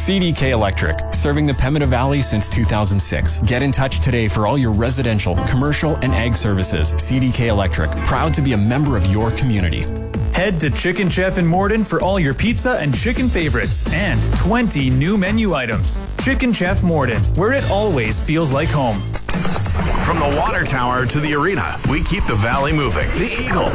CDK Electric, serving the Pemmican Valley since 2006. Get in touch today for all your residential, commercial, and ag services. CDK Electric, proud to be a member of your community. Head to Chicken Chef in Morden for all your pizza and chicken favorites and 20 new menu items. Chicken Chef Morden, where it always feels like home. From the water tower to the arena, we keep the valley moving. The Eagle,